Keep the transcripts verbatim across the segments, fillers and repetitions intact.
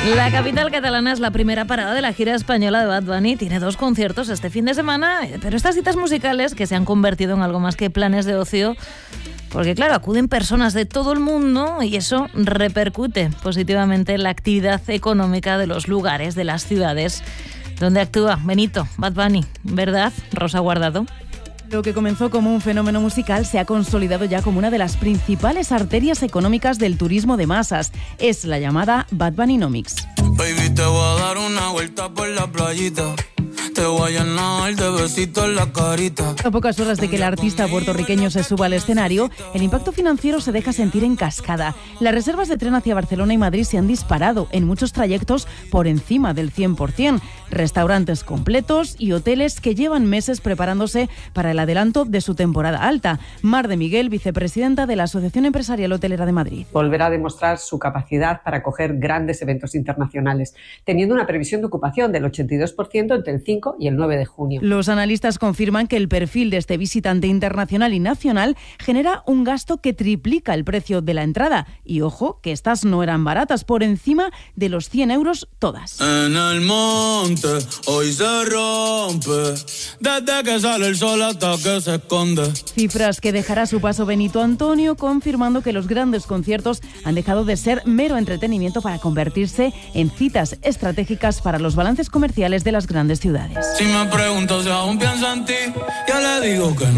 La capital catalana es la primera parada de la gira española de Bad Bunny. Tiene dos conciertos este fin de semana, pero estas citas musicales que se han convertido en algo más que planes de ocio, porque claro, acuden personas de todo el mundo y eso repercute positivamente en la actividad económica de los lugares, de las ciudades donde actúa Benito, Bad Bunny. ¿Verdad, Rosa Guardado? Lo que comenzó como un fenómeno musical se ha consolidado ya como una de las principales arterias económicas del turismo de masas. Es la llamada Bad Bunnynomics. Baby, te voy a dar una vuelta por la playita. Te voy a llenar de besitos en la carita. A pocas horas de que el artista puertorriqueño se suba al escenario, el impacto financiero se deja sentir en cascada. Las reservas de tren hacia Barcelona y Madrid se han disparado, en muchos trayectos por encima del cien por ciento. Restaurantes completos y hoteles que llevan meses preparándose para el adelanto de su temporada alta. Mar de Miguel, vicepresidenta de la Asociación Empresarial Hotelera de Madrid. Volverá a demostrar su capacidad para acoger grandes eventos internacionales, teniendo una previsión de ocupación del ochenta y dos por ciento entre el cinco y el nueve de junio. Los analistas confirman que el perfil de este visitante internacional y nacional genera un gasto que triplica el precio de la entrada. Y ojo, que estas no eran baratas, por encima de los cien euros todas. En el monte hoy se rompe, desde que sale el sol hasta que se esconde. Cifras que dejará su paso Benito Antonio, confirmando que los grandes conciertos han dejado de ser mero entretenimiento para convertirse en citas estratégicas para los balances comerciales de las grandes ciudades. Si me pregunto si aún pienso en ti, ya le digo que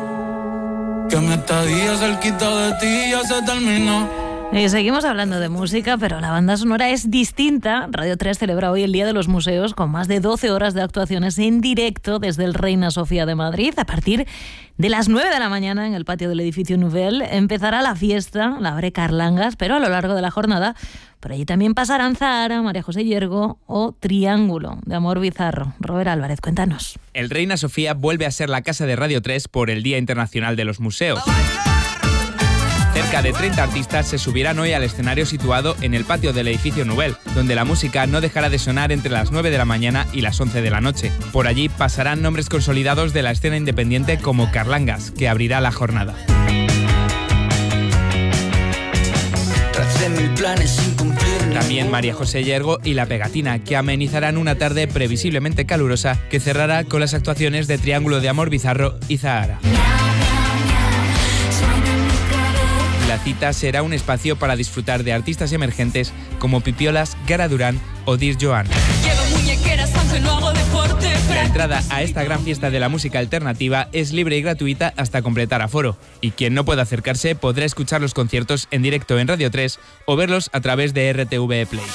no, que mi estadía cerquita de ti ya se terminó. Y seguimos hablando de música, pero la banda sonora es distinta. Radio tres celebra hoy el Día de los Museos con más de doce horas de actuaciones en directo desde el Reina Sofía de Madrid. A partir de las nueve de la mañana en el patio del edificio Nouvelle empezará la fiesta, la abre Carlangas, pero a lo largo de la jornada por allí también pasarán Zahara, María José Hiergo o Triángulo de Amor Bizarro. Robert Álvarez, cuéntanos. El Reina Sofía vuelve a ser la casa de Radio tres por el Día Internacional de los Museos. Cerca de treinta artistas se subirán hoy al escenario situado en el patio del edificio Nouvelle, donde la música no dejará de sonar entre las nueve de la mañana y las once de la noche. Por allí pasarán nombres consolidados de la escena independiente como Carlangas, que abrirá la jornada. También María José Hiergo y La Pegatina, que amenizarán una tarde previsiblemente calurosa que cerrará con las actuaciones de Triángulo de Amor Bizarro y Zahara. La cita será un espacio para disfrutar de artistas emergentes como Pipiolas, Gara Durán o Dir Joan. La entrada a esta gran fiesta de la música alternativa es libre y gratuita hasta completar aforo, y quien no pueda acercarse podrá escuchar los conciertos en directo en Radio tres o verlos a través de R T V Play.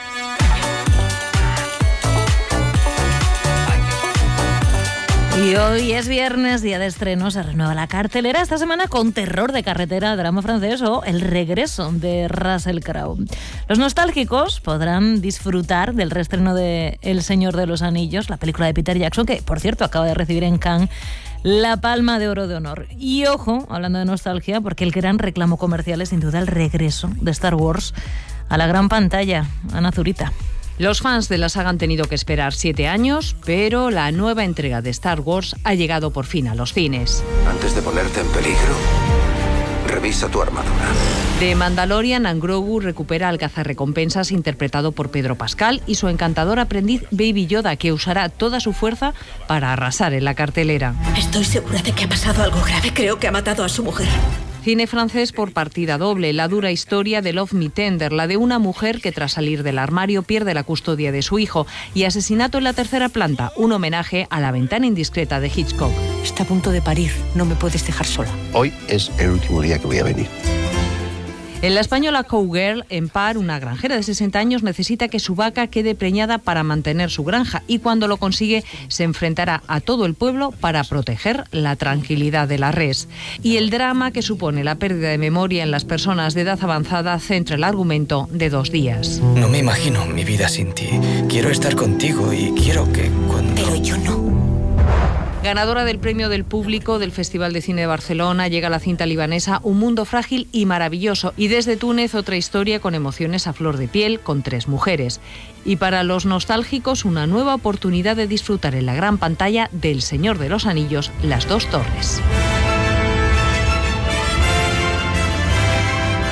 Y hoy es viernes, día de estreno, se renueva la cartelera esta semana con Terror de carretera, drama francés o El regreso de Russell Crowe. Los nostálgicos podrán disfrutar del reestreno de El Señor de los Anillos, la película de Peter Jackson, que por cierto acaba de recibir en Cannes la Palma de Oro de Honor. Y ojo, hablando de nostalgia, porque el gran reclamo comercial es sin duda el regreso de Star Wars a la gran pantalla. Ana Zurita. Los fans de la saga han tenido que esperar siete años, pero la nueva entrega de Star Wars ha llegado por fin a los cines. Antes de ponerte en peligro, revisa tu armadura. De Mandalorian, Grogu recupera al cazarrecompensas interpretado por Pedro Pascal y su encantador aprendiz Baby Yoda, que usará toda su fuerza para arrasar en la cartelera. Estoy segura de que ha pasado algo grave. Creo que ha matado a su mujer. Cine francés por partida doble, la dura historia de Love Me Tender, la de una mujer que tras salir del armario pierde la custodia de su hijo, y Asesinato en la tercera planta, un homenaje a La ventana indiscreta de Hitchcock. Está a punto de parir, no me puedes dejar sola. Hoy es el último día que voy a venir. En la española Cowgirl, en Par, una granjera de sesenta años necesita que su vaca quede preñada para mantener su granja, y cuando lo consigue se enfrentará a todo el pueblo para proteger la tranquilidad de la res. Y el drama que supone la pérdida de memoria en las personas de edad avanzada centra el argumento de Dos días. No me imagino mi vida sin ti. Quiero estar contigo y quiero que cuando... Pero yo no. Ganadora del premio del público del Festival de Cine de Barcelona, llega la cinta libanesa Un mundo frágil y maravilloso. Y desde Túnez, otra historia con emociones a flor de piel, con tres mujeres. Y para los nostálgicos, una nueva oportunidad de disfrutar en la gran pantalla del Señor de los Anillos, Las dos torres.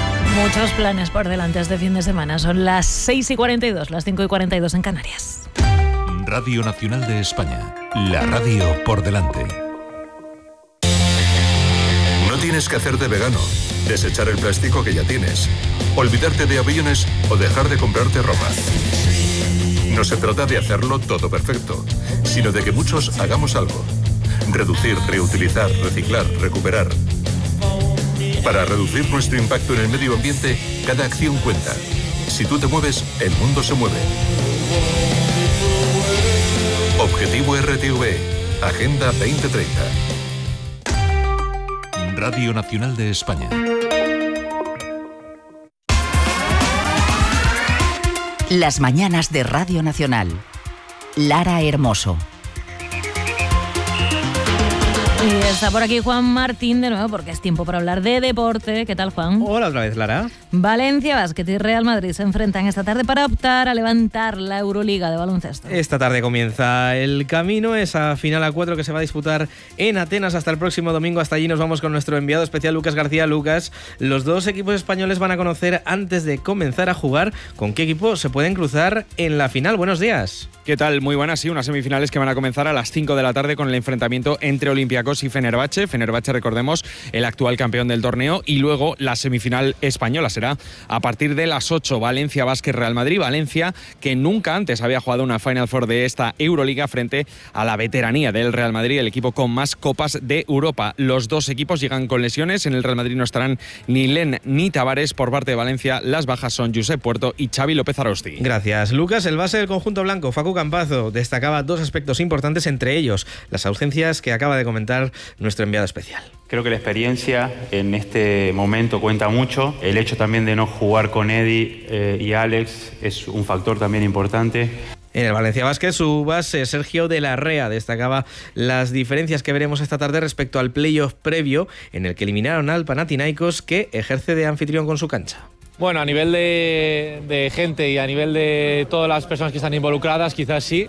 Muchos planes por delante este fin de semana. Son las seis y cuarenta y dos, las cinco y cuarenta y dos en Canarias. Radio Nacional de España. La radio por delante. No tienes que hacerte vegano, desechar el plástico que ya tienes, olvidarte de aviones o dejar de comprarte ropa. No se trata de hacerlo todo perfecto, sino de que muchos hagamos algo. Reducir, reutilizar, reciclar, recuperar. Para reducir nuestro impacto en el medio ambiente, cada acción cuenta. Si tú te mueves, el mundo se mueve. Objetivo R T V, Agenda veinte treinta. Radio Nacional de España. Las mañanas de Radio Nacional. Lara Hermoso. Y está por aquí Juan Martín de nuevo, porque es tiempo para hablar de deporte. ¿Qué tal, Juan? Hola otra vez, Lara. Valencia Basket y Real Madrid se enfrentan esta tarde para optar a levantar la Euroliga de baloncesto. Esta tarde comienza el camino, esa final a cuatro que se va a disputar en Atenas hasta el próximo domingo. Hasta allí nos vamos con nuestro enviado especial Lucas García. Lucas, los dos equipos españoles van a conocer antes de comenzar a jugar con qué equipo se pueden cruzar en la final. Buenos días. ¿Qué tal? Muy buenas, sí, unas semifinales que van a comenzar a las cinco de la tarde con el enfrentamiento entre Olympiacos y Fenerbahce. Fenerbahce, recordemos, el actual campeón del torneo, y luego la semifinal española será a partir de las ocho, Valencia Basket Real Madrid. Valencia, que nunca antes había jugado una Final Four de esta Euroliga frente a la veteranía del Real Madrid, el equipo con más copas de Europa. Los dos equipos llegan con lesiones. En el Real Madrid no estarán ni Len ni Tavares. Por parte de Valencia, las bajas son Josep Puerto y Xavi López Arosti. Gracias, Lucas. El base del conjunto blanco, Facu Campazo, destacaba dos aspectos importantes, entre ellos las ausencias que acaba de comentar nuestro enviado especial. Creo que la experiencia en este momento cuenta mucho. El hecho también de no jugar con Eddie eh, y Alex es un factor también importante. En el Valencia Basket, su base, Sergio de la Rea, destacaba las diferencias que veremos esta tarde respecto al playoff previo, en el que eliminaron al Panathinaikos, que ejerce de anfitrión con su cancha. Bueno, a nivel de, de gente y a nivel de todas las personas que están involucradas, quizás sí,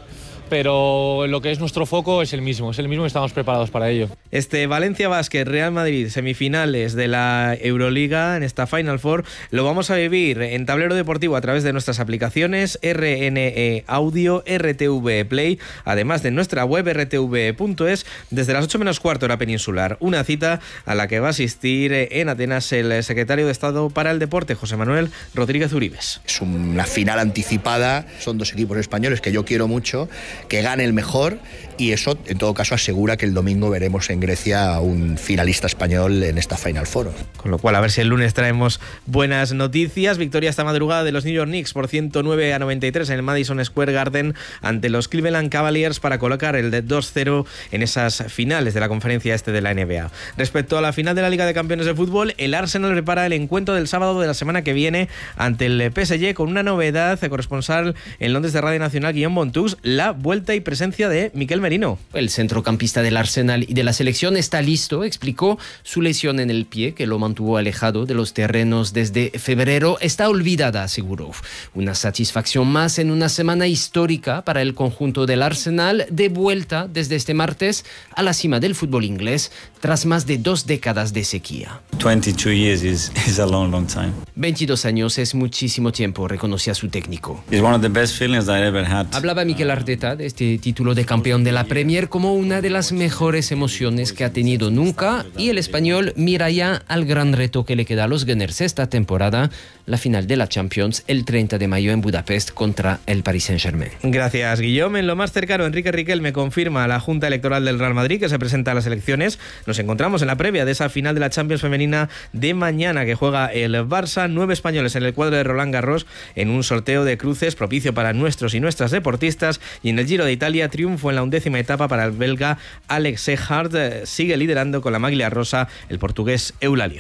pero lo que es nuestro foco es el mismo, es el mismo y estamos preparados para ello. Este Valencia Basket Real Madrid, semifinales de la Euroliga en esta Final Four, lo vamos a vivir en Tablero Deportivo a través de nuestras aplicaciones R N E Audio, R T V Play, además de nuestra web r t v punto es, desde las ocho menos cuarto hora peninsular. Una cita a la que va a asistir en Atenas el secretario de Estado para el Deporte, José Manuel Rodríguez Uribes. Es una final anticipada, son dos equipos españoles que yo quiero mucho, que gane el mejor, y eso en todo caso asegura que el domingo veremos en Grecia a un finalista español en esta Final Four. Con lo cual, a ver si el lunes traemos buenas noticias. Victoria esta madrugada de los New York Knicks por ciento nueve a noventa y tres en el Madison Square Garden ante los Cleveland Cavaliers para colocar el de dos cero en esas finales de la conferencia este de la N B A. Respecto a la final de la Liga de Campeones de Fútbol, el Arsenal prepara el encuentro del sábado de la semana que viene ante el P S G con una novedad. Corresponsal en Londres de Radio Nacional, Guillaume Montux, la vuelta y presencia de Miquel Merino. El centrocampista del Arsenal y de la selección está listo, explicó. Su lesión en el pie, que lo mantuvo alejado de los terrenos desde febrero, está olvidada, aseguró. Una satisfacción más en una semana histórica para el conjunto del Arsenal, de vuelta desde este martes a la cima del fútbol inglés tras más de dos décadas de sequía. veintidós years is, is a long, long time. veintidós años es muchísimo tiempo, reconocía su técnico. It's one of the best feelings that I ever had. Hablaba Mikel Arteta de este título de campeón de la Premier como una de las mejores emociones que ha tenido nunca, y el español mira ya al gran reto que le queda a los Gunners esta temporada, la final de la Champions el treinta de mayo en Budapest contra el Paris Saint-Germain. Gracias, Guillaume. En lo más cercano, Enrique Riquelme confirma a la Junta Electoral del Real Madrid que se presenta a las elecciones. Nos encontramos en la previa de esa final de la Champions femenina de mañana que juega el Barça. Nueve españoles en el cuadro de Roland Garros en un sorteo de cruces propicio para nuestros y nuestras deportistas, y en el Giro de Italia triunfo en la undécima etapa para el belga Alex Sehard. Sigue liderando con la maglia rosa el portugués Eulalio.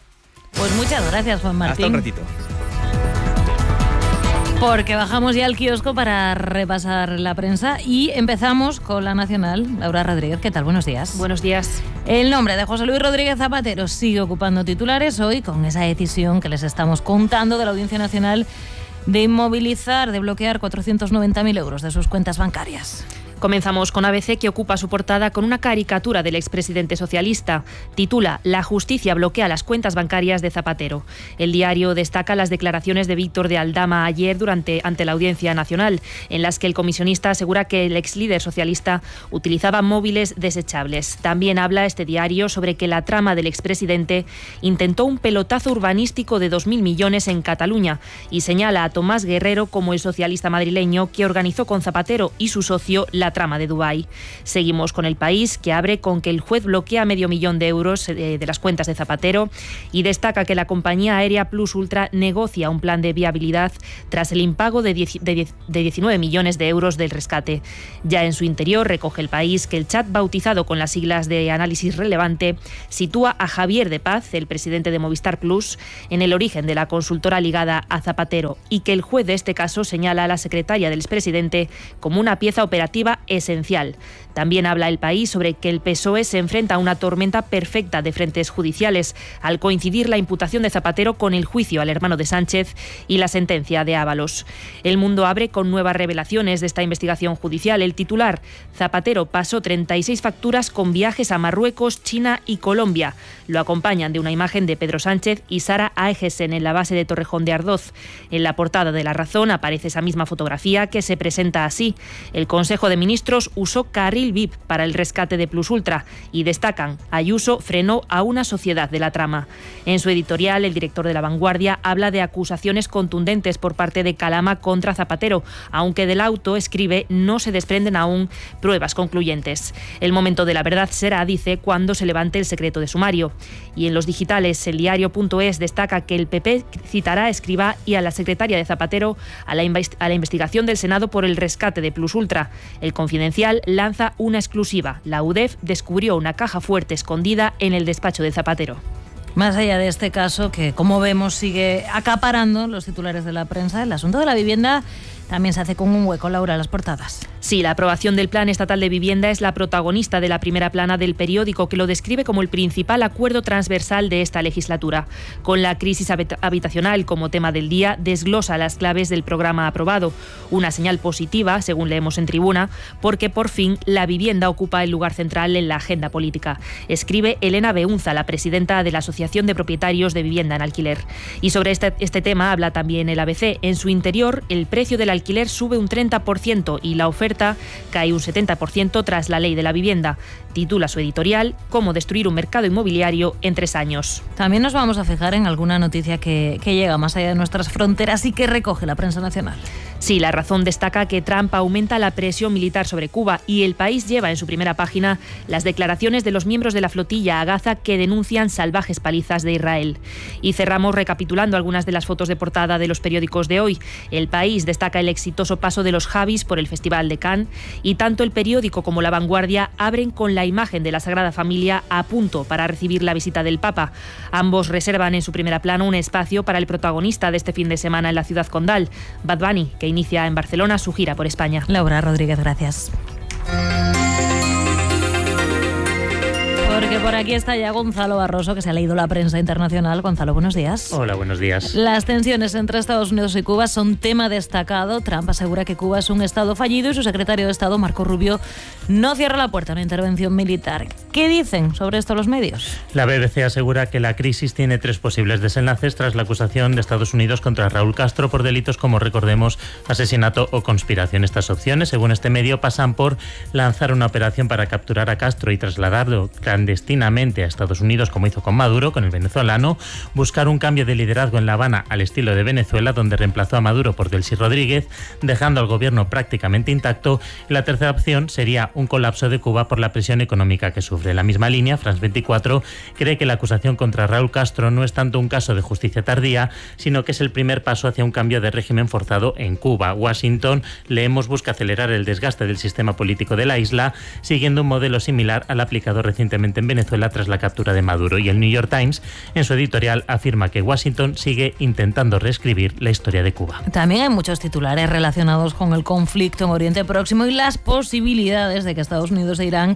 Pues muchas gracias, Juan Martín. Hasta un ratito. Porque bajamos ya al kiosco para repasar la prensa y empezamos con la nacional. Laura Rodríguez, ¿qué tal? Buenos días. Buenos días. El nombre de José Luis Rodríguez Zapatero sigue ocupando titulares hoy con esa decisión que les estamos contando de la Audiencia Nacional de inmovilizar, de bloquear cuatrocientos noventa mil euros de sus cuentas bancarias. Comenzamos con A B C, que ocupa su portada con una caricatura del expresidente socialista. Titula: La justicia bloquea las cuentas bancarias de Zapatero. El diario destaca las declaraciones de Víctor de Aldama ayer durante ante la Audiencia Nacional, en las que el comisionista asegura que el ex líder socialista utilizaba móviles desechables. También habla este diario sobre que la trama del expresidente intentó un pelotazo urbanístico de dos mil millones en Cataluña y señala a Tomás Guerrero como el socialista madrileño que organizó con Zapatero y su socio la trama de Dubái. Seguimos con El País, que abre con que el juez bloquea medio millón de euros de las cuentas de Zapatero y destaca que la compañía aérea Plus Ultra negocia un plan de viabilidad tras el impago de diecinueve millones de euros del rescate. Ya en su interior recoge El País que el chat bautizado con las siglas de Análisis Relevante sitúa a Javier de Paz, el presidente de Movistar Plus, en el origen de la consultora ligada a Zapatero, y que el juez de este caso señala a la secretaria del expresidente como una pieza operativa esencial. También habla El País sobre que el P S O E se enfrenta a una tormenta perfecta de frentes judiciales al coincidir la imputación de Zapatero con el juicio al hermano de Sánchez y la sentencia de Ábalos. El Mundo abre con nuevas revelaciones de esta investigación judicial. El titular: Zapatero pasó treinta y seis facturas con viajes a Marruecos, China y Colombia. Lo acompañan de una imagen de Pedro Sánchez y Sara Aegesen en la base de Torrejón de Ardoz. En la portada de La Razón aparece esa misma fotografía, que se presenta así: el Consejo de Ministros usó carril V I P para el rescate de Plus Ultra y destacan: Ayuso frenó a una sociedad de la trama. En su editorial, el director de La Vanguardia habla de acusaciones contundentes por parte de Calama contra Zapatero, aunque del auto, escribe, no se desprenden aún pruebas concluyentes. El momento de la verdad será, dice, cuando se levante el secreto de sumario. Y en los digitales, el diario.es destaca que el P P citará a Escrivá y a la secretaria de Zapatero a la, invest- a la investigación del Senado por el rescate de Plus Ultra. El Confidencial lanza una exclusiva: la U D E F descubrió una caja fuerte escondida en el despacho de Zapatero. Más allá de este caso, que como vemos sigue acaparando los titulares de la prensa, el asunto de la vivienda también se hace con un hueco, Laura, en las portadas. Sí, la aprobación del Plan Estatal de Vivienda es la protagonista de la primera plana del periódico, que lo describe como el principal acuerdo transversal de esta legislatura. Con la crisis habitacional como tema del día, desglosa las claves del programa aprobado. Una señal positiva, según leemos en Tribuna, porque por fin la vivienda ocupa el lugar central en la agenda política. Escribe Elena Beunza, la presidenta de la Asociación de Propietarios de Vivienda en Alquiler. Y sobre este, este tema habla también el A B C. En su interior, el precio del alquiler sube un treinta por ciento y la oferta cae un setenta por ciento tras la ley de la vivienda. Titula su editorial: Cómo destruir un mercado inmobiliario en tres años. También nos vamos a fijar en alguna noticia que, que llega más allá de nuestras fronteras y que recoge la prensa nacional. Sí, La Razón destaca que Trump aumenta la presión militar sobre Cuba y El País lleva en su primera página las declaraciones de los miembros de la flotilla a Gaza que denuncian salvajes palizas de Israel. Y cerramos recapitulando algunas de las fotos de portada de los periódicos de hoy. El País destaca el exitoso paso de los Javis por el Festival de Cannes y tanto el periódico como La Vanguardia abren con la imagen de la Sagrada Familia a punto para recibir la visita del Papa. Ambos reservan en su primera plana un espacio para el protagonista de este fin de semana en la ciudad condal, Bad Bunny, que inicia en Barcelona su gira por España. Laura Rodríguez, gracias. Porque por aquí está ya Gonzalo Barroso, que se ha leído la prensa internacional. Gonzalo, buenos días. Hola, buenos días. Las tensiones entre Estados Unidos y Cuba son tema destacado. Trump asegura que Cuba es un estado fallido y su secretario de Estado, Marco Rubio, no cierra la puerta a una intervención militar. ¿Qué dicen sobre esto los medios? La B B C asegura que la crisis tiene tres posibles desenlaces tras la acusación de Estados Unidos contra Raúl Castro por delitos como, recordemos, asesinato o conspiración. Estas opciones, según este medio, pasan por lanzar una operación para capturar a Castro y trasladarlo clandestinamente a Estados Unidos, como hizo con Maduro, con el venezolano, buscar un cambio de liderazgo en La Habana al estilo de Venezuela, donde reemplazó a Maduro por Delcy Rodríguez, dejando al gobierno prácticamente intacto. La tercera opción sería un colapso de Cuba por la presión económica que sufre. En la misma línea, France veinticuatro cree que la acusación contra Raúl Castro no es tanto un caso de justicia tardía, sino que es el primer paso hacia un cambio de régimen forzado en Cuba. Washington, leemos, busca acelerar el desgaste del sistema político de la isla, siguiendo un modelo similar al aplicado recientemente en Venezuela tras la captura de Maduro. Y el New York Times, en su editorial, afirma que Washington sigue intentando reescribir la historia de Cuba. También hay muchos titulares relacionados con el conflicto en Oriente Próximo y las posibilidades de que Estados Unidos e Irán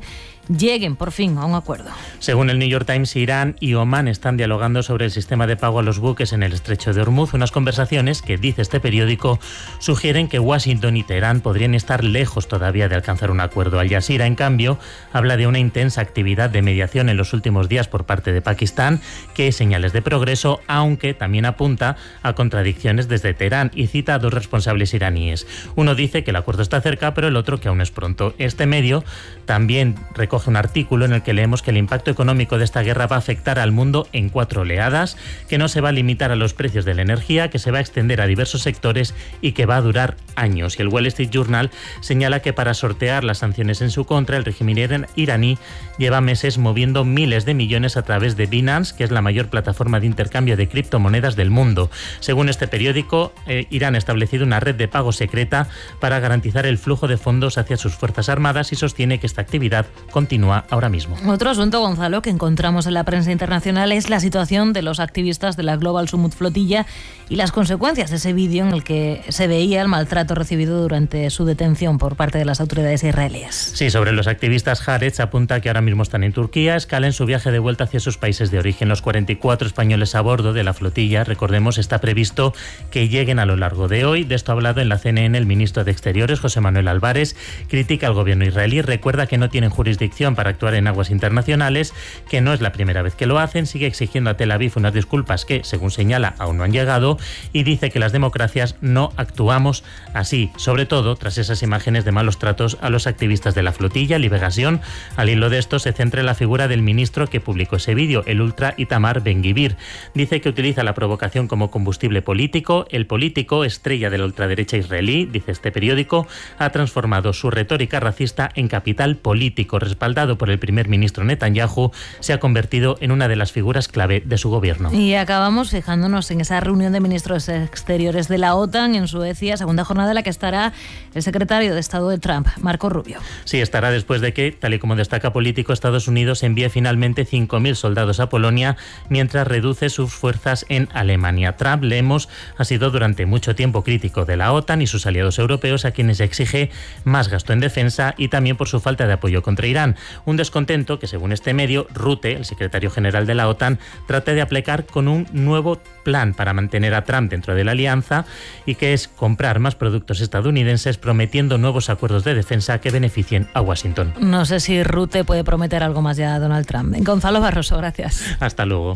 lleguen por fin a un acuerdo. Según el New York Times, Irán y Omán están dialogando sobre el sistema de pago a los buques en el estrecho de Hormuz, unas conversaciones que, dice este periódico, sugieren que Washington y Teherán podrían estar lejos todavía de alcanzar un acuerdo. Al Jazeera, en cambio, habla de una intensa actividad de mediación en los últimos días por parte de Pakistán, que es señales de progreso, aunque también apunta a contradicciones desde Teherán y cita a dos responsables iraníes. Uno dice que el acuerdo está cerca, pero el otro que aún es pronto. Este medio también recoge un artículo en el que leemos que el impacto económico de esta guerra va a afectar al mundo en cuatro oleadas, que no se va a limitar a los precios de la energía, que se va a extender a diversos sectores y que va a durar años. Y el Wall Street Journal señala que para sortear las sanciones en su contra, el régimen iraní lleva meses moviendo miles de millones a través de Binance, que es la mayor plataforma de intercambio de criptomonedas del mundo. Según este periódico, eh, Irán ha establecido una red de pago secreta para garantizar el flujo de fondos hacia sus fuerzas armadas y sostiene que esta actividad continúa ahora mismo. Otro asunto, Gonzalo, que encontramos en la prensa internacional es la situación de los activistas de la Global Summit Flotilla y las consecuencias de ese vídeo en el que se veía el maltrato recibido durante su detención por parte de las autoridades israelíes. Sí, sobre los activistas, Haaretz apunta que ahora mismo están en Turquía, escala en su viaje de vuelta hacia sus países de origen. Los cuarenta y cuatro españoles a bordo de la flotilla, recordemos, está previsto que lleguen a lo largo de hoy. De esto ha hablado en la C N N el ministro de Exteriores, José Manuel Álvarez. Critica al gobierno israelí, recuerda que no tienen jurisdicción para actuar en aguas internacionales, que no es la primera vez que lo hacen, sigue exigiendo a Tel Aviv unas disculpas que, según señala, aún no han llegado, y dice que las democracias no actuamos así, sobre todo tras esas imágenes de malos tratos a los activistas de la flotilla. Liberación, al hilo de esto, se centra en la figura del ministro que publicó ese vídeo, el ultra Itamar Ben-Gvir. Dice que utiliza la provocación como combustible político. El político, estrella de la ultraderecha israelí, dice este periódico, ha transformado su retórica racista en capital político. Respaldado por el primer ministro Netanyahu, se ha convertido en una de las figuras clave de su gobierno. Y acabamos fijándonos en esa reunión de ministros exteriores de la OTAN en Suecia, segunda jornada en la que estará el secretario de Estado de Trump, Marco Rubio. Sí, estará después de que, tal y como destaca Político, Estados Unidos envíe finalmente cinco mil soldados a Polonia mientras reduce sus fuerzas en Alemania. Trump, leemos, ha sido durante mucho tiempo crítico de la OTAN y sus aliados europeos, a quienes exige más gasto en defensa y también por su falta de apoyo contra Irán. Un descontento que, según este medio, Rutte, el secretario general de la OTAN, trata de aplicar con un nuevo plan para mantener a Trump dentro de la alianza, y que es comprar más productos estadounidenses, prometiendo nuevos acuerdos de defensa que beneficien a Washington. No sé si Rutte puede prometer algo más ya a Donald Trump. Gonzalo Barroso, gracias. Hasta luego.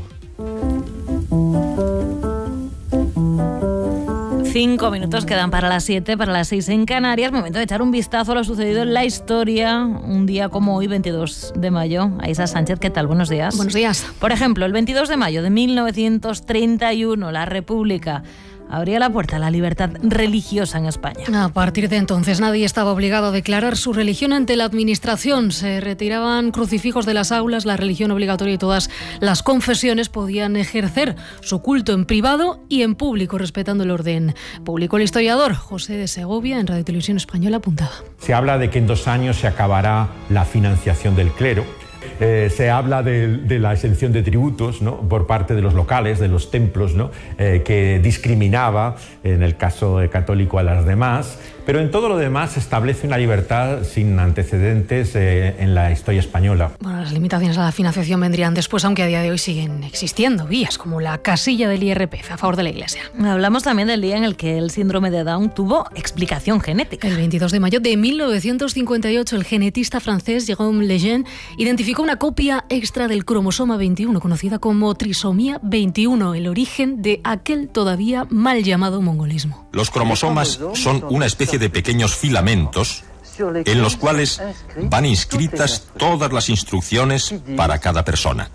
Cinco minutos quedan para las siete, para las seis en Canarias. Momento de echar un vistazo a lo sucedido en la historia. Un día como hoy, veintidós de mayo. Aisa Sánchez, ¿qué tal? Buenos días. Buenos días. Por ejemplo, el veintidós de mayo de mil novecientos treinta y uno, la República abría la puerta a la libertad religiosa en España. A partir de entonces nadie estaba obligado a declarar su religión ante la administración. Se retiraban crucifijos de las aulas, la religión obligatoria, y todas las confesiones podían ejercer su culto en privado y en público, respetando el orden público. El historiador José de Segovia, en Radio Televisión Española, apuntaba. Se habla de que en dos años se acabará la financiación del clero. Eh, se habla de, de la exención de tributos, ¿no?, por parte de los locales, de los templos, ¿no?, eh, que discriminaba, en el caso de católico, a las demás. Pero en todo lo demás se establece una libertad sin antecedentes eh, en la historia española. Bueno, las limitaciones a la financiación vendrían después, aunque a día de hoy siguen existiendo vías como la casilla del I R P F a favor de la Iglesia. Hablamos también del día en el que el síndrome de Down tuvo explicación genética. El veintidós de mayo de mil novecientos cincuenta y ocho, el genetista francés Jérôme Lejeune identificó una copia extra del cromosoma veintiuno, conocida como trisomía veintiuno, el origen de aquel todavía mal llamado mongolismo. Los cromosomas son una especie de pequeños filamentos en los cuales van inscritas todas las instrucciones para cada persona.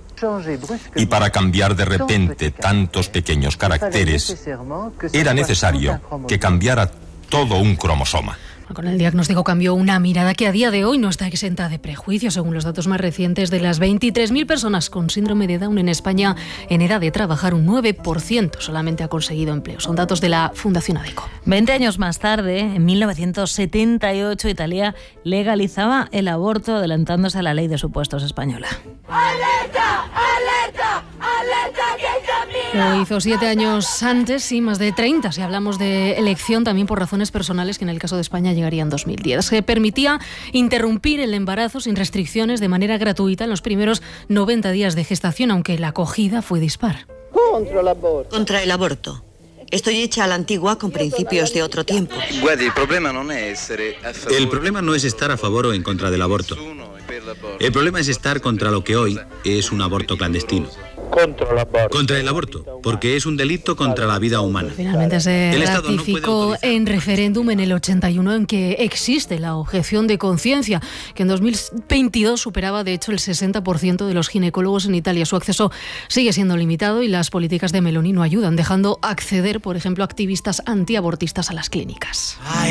Y para cambiar de repente tantos pequeños caracteres, era necesario que cambiara todo un cromosoma. Con el diagnóstico cambió una mirada que a día de hoy no está exenta de prejuicios. Según los datos más recientes, de las veintitrés mil personas con síndrome de Down en España en edad de trabajar, un nueve por ciento solamente ha conseguido empleo. Son datos de la Fundación ADECO. Veinte años más tarde, en mil novecientos setenta y ocho, Italia legalizaba el aborto, adelantándose a la ley de supuestos española. ¡Alerta! ¡Alerta! ¡Alerta que el camino! Lo hizo siete años antes, sí, más de treinta, si hablamos de elección, también por razones personales que en el caso de España llegarían en dos mil diez. Se permitía interrumpir el embarazo sin restricciones de manera gratuita en los primeros noventa días de gestación, aunque la acogida fue dispar. Contra el aborto. Contra el aborto. Estoy hecha a la antigua con principios de otro tiempo. El problema no es estar a favor o en contra del aborto. El problema es estar contra lo que hoy es un aborto clandestino. Contra el aborto. Contra el aborto, porque es un delito contra la vida humana. Finalmente se ratificó en referéndum en el ochenta y uno en que existe la objeción de conciencia, que en dos mil veintidós superaba de hecho el sesenta por ciento de los ginecólogos en Italia. Su acceso sigue siendo limitado y las políticas de Meloni no ayudan, dejando acceder, por ejemplo, a activistas antiabortistas a las clínicas.